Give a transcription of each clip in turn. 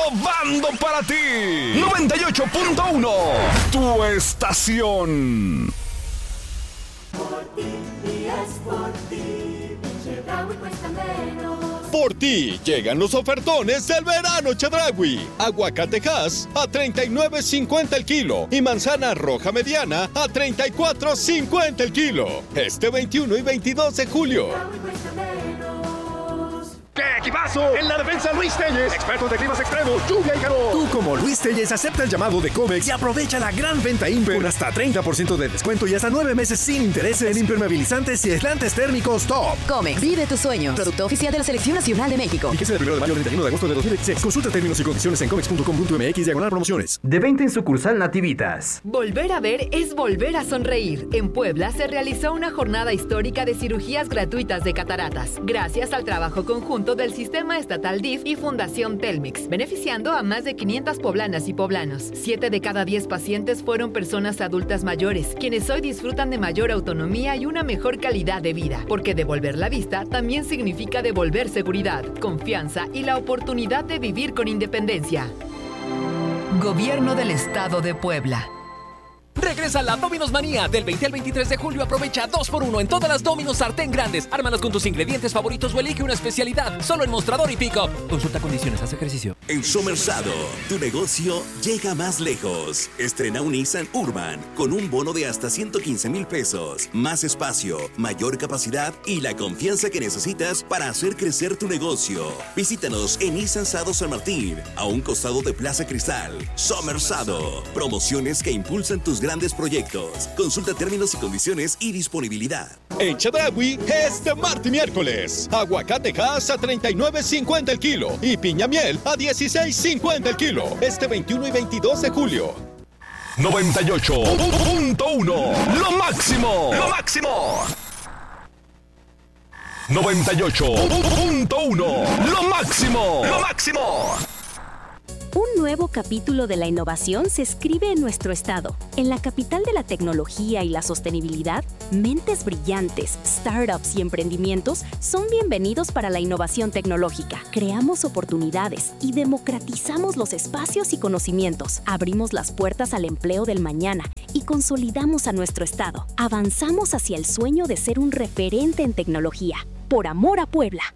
innovando para ti. 98.1, tu estación. Por ti y es por ti, Chedraui cuesta menos. Por ti llegan los ofertones del verano Chedraui. Aguacate Hass a $39.50 el kilo y manzana roja mediana a $34.50 el kilo. Este 21 y 22 de julio. Chedraui cuesta menos. ¡Qué equipazo! En la defensa, Luis Telles, expertos de climas extremos, lluvia y calor. Tú, como Luis Telles, acepta el llamado de Comex y aprovecha la gran venta Imper con hasta 30% de descuento y hasta 9 meses sin intereses en impermeabilizantes y aislantes térmicos top. Comex, vive tus sueños. Producto oficial de la Selección Nacional de México. Fíjese del 1 de mayo al 31 de agosto de 2016. Consulta términos y condiciones en comex.com.mx/promociones. De venta en sucursal Nativitas. Volver a ver es volver a sonreír. En Puebla se realizó una jornada histórica de cirugías gratuitas de cataratas, gracias al trabajo conjunto del Sistema Estatal DIF y Fundación Telmex, beneficiando a más de 500 poblanas y poblanos. 7 de cada 10 pacientes fueron personas adultas mayores, quienes hoy disfrutan de mayor autonomía y una mejor calidad de vida, porque devolver la vista también significa devolver seguridad, confianza y la oportunidad de vivir con independencia. Gobierno del Estado de Puebla. Regresa la Domino's Manía. Del 20 al 23 de julio aprovecha 2x1 en todas las Domino's sartén grandes. Ármalas con tus ingredientes favoritos o elige una especialidad. Solo en Mostrador y Pick-up. Consulta condiciones, haz ejercicio. En Somersado, tu negocio llega más lejos. Estrena un Nissan Urban con un bono de hasta 115,000 pesos. Más espacio, mayor capacidad y la confianza que necesitas para hacer crecer tu negocio. Visítanos en Nissan Sado San Martín, a un costado de Plaza Cristal. Somersado, promociones que impulsan tus grandes proyectos. Consulta términos y condiciones y disponibilidad. En Chedraui, este martes y miércoles. Aguacate Hass a $39.50 el kilo y piña miel a $16.50 el kilo. Este 21 y 22 de julio. 98.1, lo máximo. Lo máximo. 98.1, lo máximo. Lo máximo. Un nuevo capítulo de la innovación se escribe en nuestro estado. En la capital de la tecnología y la sostenibilidad, mentes brillantes, startups y emprendimientos son bienvenidos para la innovación tecnológica. Creamos oportunidades y democratizamos los espacios y conocimientos. Abrimos las puertas al empleo del mañana y consolidamos a nuestro estado. Avanzamos hacia el sueño de ser un referente en tecnología. Por amor a Puebla.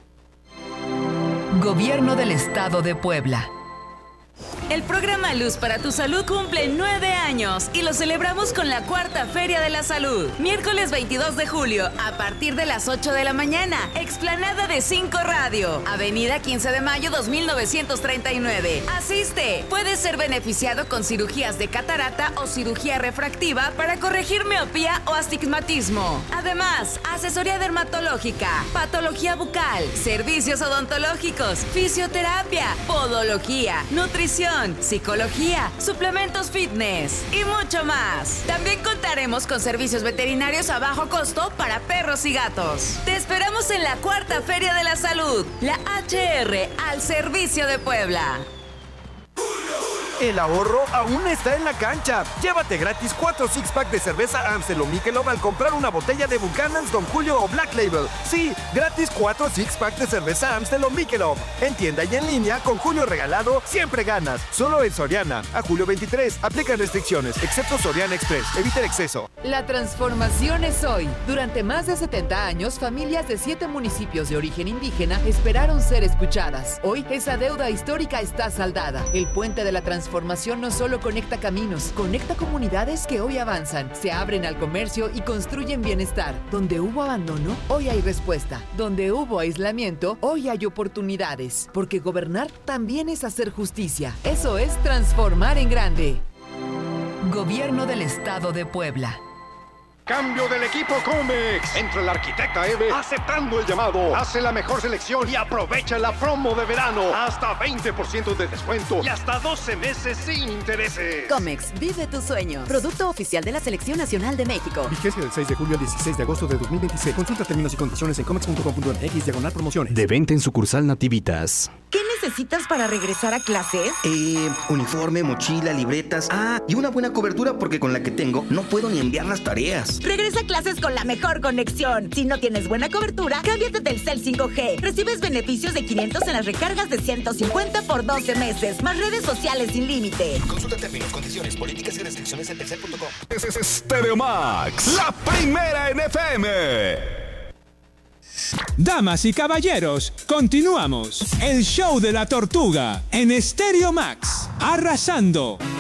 Gobierno del Estado de Puebla. El programa Luz para tu Salud cumple 9 años y lo celebramos con la Cuarta Feria de la Salud. Miércoles 22 de julio, a partir de las 8 de la mañana, explanada de 5 Radio, Avenida 15 de Mayo 2939. Asiste. Puedes ser beneficiado con cirugías de catarata o cirugía refractiva para corregir miopía o astigmatismo. Además, asesoría dermatológica, patología bucal, servicios odontológicos, fisioterapia, podología, nutrición, psicología, suplementos fitness y mucho más. También contaremos con servicios veterinarios a bajo costo para perros y gatos. Te esperamos en la Cuarta Feria de la Salud, la HR al servicio de Puebla. El ahorro aún está en la cancha. Llévate gratis 4 six-pack de cerveza Amstel o Michelob al comprar una botella de Buchanan's, Don Julio o Black Label. Sí, gratis 4 six-pack de cerveza Amstel o Michelob. En tienda y en línea, con Julio regalado, siempre ganas. Solo en Soriana. A julio 23. Aplican restricciones, excepto Soriana Express. Evita el exceso. La transformación es hoy. Durante más de 70 años, familias de 7 municipios de origen indígena esperaron ser escuchadas. Hoy, esa deuda histórica está saldada. El puente de la transformación no solo conecta caminos, conecta comunidades que hoy avanzan, se abren al comercio y construyen bienestar. Donde hubo abandono, hoy hay respuesta. Donde hubo aislamiento, hoy hay oportunidades. Porque gobernar también es hacer justicia. Eso es transformar en grande. Gobierno del Estado de Puebla. Cambio del equipo Comex. Entra la arquitecta Eve aceptando el llamado. Hace la mejor selección y aprovecha la promo de verano. Hasta 20% de descuento y hasta 12 meses sin intereses. Comex, vive tus sueños. Producto oficial de la Selección Nacional de México. Vigencia del 6 de julio al 16 de agosto de 2026. Consulta términos y condiciones en comex.com.mx/promociones. De venta en sucursal Nativitas. ¿Qué necesitas para regresar a clases? Uniforme, mochila, libretas. Y una buena cobertura porque con la que tengo no puedo ni enviar las tareas. Regresa a clases con la mejor conexión. Si no tienes buena cobertura, cámbiate a Telcel 5G. Recibes beneficios de 500 en las recargas de 150 por 12 meses, más redes sociales sin límite. Consulta términos, condiciones, políticas y restricciones en telcel.com. Stereo Max, la primera en FM. Damas y caballeros, continuamos. El show de la tortuga en Stereo Max, arrasando.